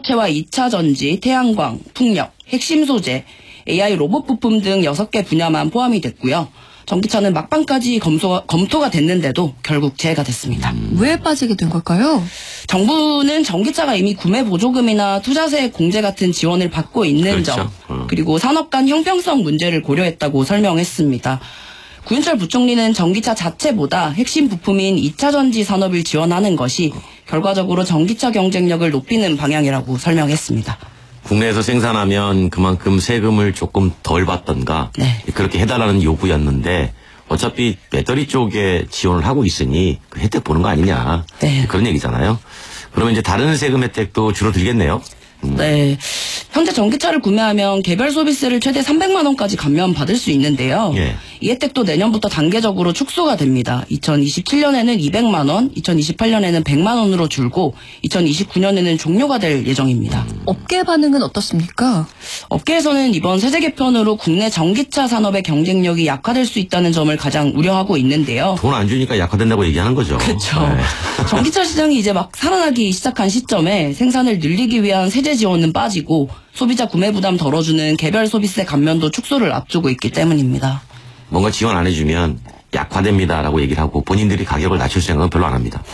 반도체와 2차 전지, 태양광, 풍력, 핵심 소재, AI 로봇 부품 등 6개 분야만 포함이 됐고요. 전기차는 막판까지 검토가 됐는데도 결국 제외가 됐습니다. 왜 빠지게 된 걸까요? 정부는 전기차가 이미 구매 보조금이나 투자세 공제 같은 지원을 받고 있는 그렇죠. 점, 그리고 산업 간 형평성 문제를 고려했다고 설명했습니다. 구윤철 부총리는 전기차 자체보다 핵심 부품인 2차 전지 산업을 지원하는 것이 결과적으로 전기차 경쟁력을 높이는 방향이라고 설명했습니다. 국내에서 생산하면 그만큼 세금을 조금 덜 받던가 네. 그렇게 해달라는 요구였는데 어차피 배터리 쪽에 지원을 하고 있으니 그 혜택 보는 거 아니냐. 네. 그런 얘기잖아요. 그러면 이제 다른 세금 혜택도 줄어들겠네요. 네. 현재 전기차를 구매하면 개별 소비세를 최대 300만 원까지 감면받을 수 있는데요. 예. 이 혜택도 내년부터 단계적으로 축소가 됩니다. 2027년에는 200만 원, 2028년에는 100만 원으로 줄고 2029년에는 종료가 될 예정입니다. 업계 반응은 어떻습니까? 업계에서는 이번 세제 개편으로 국내 전기차 산업의 경쟁력이 약화될 수 있다는 점을 가장 우려하고 있는데요. 돈 안 주니까 약화된다고 얘기하는 거죠. 그렇죠. 네. 전기차 시장이 이제 막 살아나기 시작한 시점에 생산을 늘리기 위한 세제 지원은 빠지고 소비자 구매 부담 덜어주는 개별 소비세 감면도 축소를 앞두고 있기 때문입니다. 뭔가 지원 안 해주면 약화됩니다라고 얘기를 하고 본인들이 가격을 낮출 생각은 별로 안 합니다.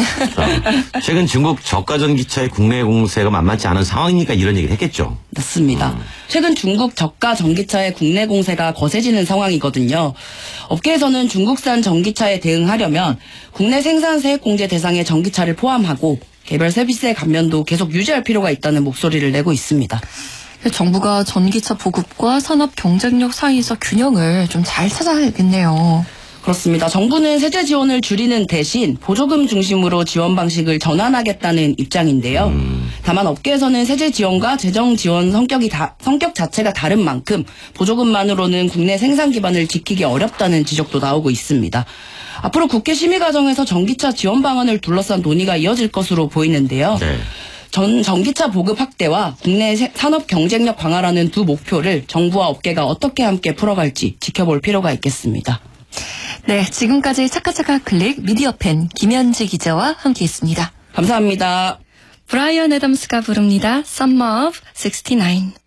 최근 중국 저가 전기차의 국내 공세가 만만치 않은 상황이니까 이런 얘기를 했겠죠. 맞습니다. 최근 중국 저가 전기차의 국내 공세가 거세지는 상황이거든요. 업계에서는 중국산 전기차에 대응하려면 국내 생산 세액 공제 대상의 전기차를 포함하고 개별 세비세 감면도 계속 유지할 필요가 있다는 목소리를 내고 있습니다. 정부가 전기차 보급과 산업 경쟁력 사이에서 균형을 좀 잘 찾아야겠네요. 그렇습니다. 정부는 세제 지원을 줄이는 대신 보조금 중심으로 지원 방식을 전환하겠다는 입장인데요. 다만 업계에서는 세제 지원과 재정 지원 성격 자체가 다른 만큼 보조금만으로는 국내 생산 기반을 지키기 어렵다는 지적도 나오고 있습니다. 앞으로 국회 심의 과정에서 전기차 지원 방안을 둘러싼 논의가 이어질 것으로 보이는데요. 네. 전기차 보급 확대와 국내 산업 경쟁력 강화라는 두 목표를 정부와 업계가 어떻게 함께 풀어갈지 지켜볼 필요가 있겠습니다. 네, 지금까지 차카차카 클릭 미디어팬 김현지 기자와 함께했습니다. 감사합니다. 브라이언 애덤스가 부릅니다. Summer of 69.